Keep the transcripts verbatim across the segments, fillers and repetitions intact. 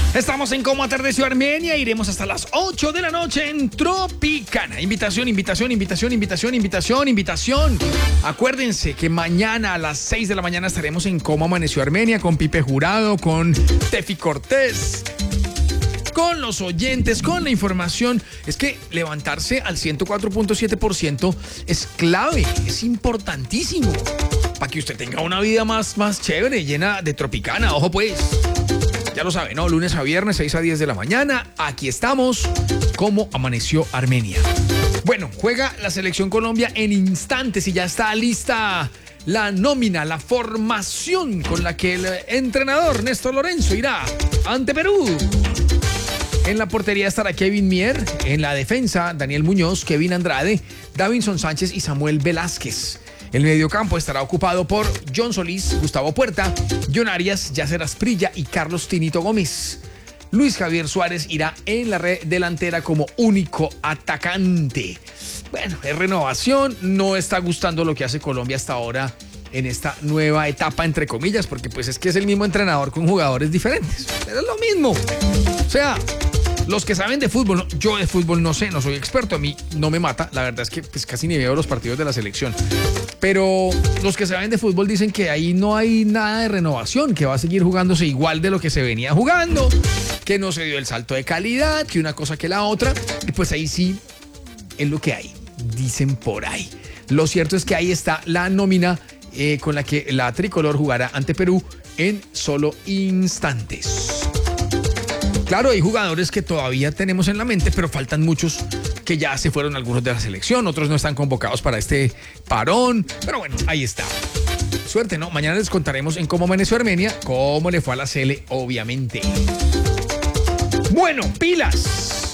Estamos en Cómo Atardeció Armenia. Iremos hasta las ocho de la noche en Tropicana. Invitación, invitación, invitación, invitación, invitación, invitación. Acuérdense que mañana a las seis de la mañana estaremos en Cómo Amaneció Armenia con Pipe Jurado, con Tefi Cortés, con los oyentes, con la información. Es que levantarse al ciento cuatro punto siete por ciento es clave, es importantísimo para que usted tenga una vida más, más chévere, llena de Tropicana. Ojo pues. Ya lo sabe, ¿no? Lunes a viernes, seis a diez de la mañana. Aquí estamos, Cómo Amaneció Armenia. Bueno, juega la Selección Colombia en instantes y ya está lista la nómina, la formación con la que el entrenador Néstor Lorenzo irá ante Perú. En la portería estará Kevin Mier. En la defensa, Daniel Muñoz, Kevin Andrade, Davinson Sánchez y Samuel Velázquez. El mediocampo estará ocupado por John Solís, Gustavo Puerta, John Arias, Yacer Asprilla y Carlos Tinito Gómez. Luis Javier Suárez irá en la red delantera como único atacante. Bueno, es renovación, no está gustando lo que hace Colombia hasta ahora en esta nueva etapa, entre comillas, porque pues es que es el mismo entrenador con jugadores diferentes. Pero es lo mismo. O sea, los que saben de fútbol, no, yo de fútbol no sé, no soy experto, a mí no me mata, la verdad es que pues, casi ni veo los partidos de la selección, pero los que saben de fútbol dicen que ahí no hay nada de renovación, que va a seguir jugándose igual de lo que se venía jugando, que no se dio el salto de calidad, que una cosa que la otra, y pues ahí sí es lo que hay, dicen por ahí. Lo cierto es que ahí está la nómina eh, con la que la tricolor jugará ante Perú en solo instantes. Claro, hay jugadores que todavía tenemos en la mente, pero faltan muchos que ya se fueron algunos de la selección, otros no están convocados para este parón, pero bueno, ahí está. Suerte, ¿no? Mañana les contaremos en Cómo Amaneció Armenia cómo le fue a la Sele, obviamente. Bueno, pilas.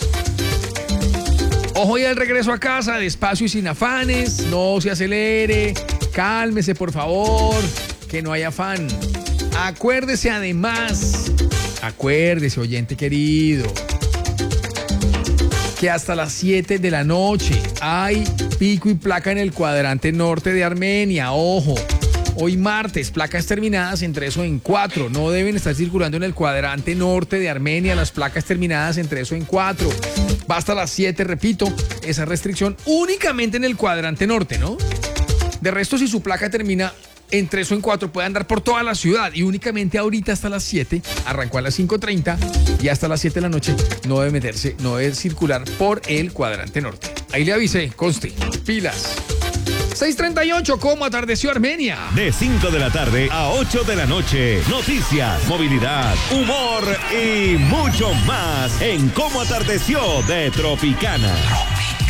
Ojo ya el regreso a casa, despacio y sin afanes, no se acelere, cálmese por favor, que no hay afán. Acuérdese además... Acuérdese, oyente querido, que hasta las siete de la noche hay pico y placa en el cuadrante norte de Armenia. Ojo, hoy martes, placas terminadas en tres o en cuatro. No deben estar circulando en el cuadrante norte de Armenia las placas terminadas en tres o en cuatro. Va hasta las siete, repito, esa restricción únicamente en el cuadrante norte, ¿no? De resto, si su placa termina en tres o en cuatro, puede andar por toda la ciudad y únicamente ahorita hasta las siete, arrancó a las cinco treinta y hasta las siete de la noche no debe meterse, no debe circular por el cuadrante norte. Ahí le avisé, conste, pilas. seis treinta y ocho, ¿Cómo Atardeció Armenia? De cinco de la tarde a ocho de la noche. Noticias, movilidad, humor y mucho más en Cómo Atardeció de Tropicana.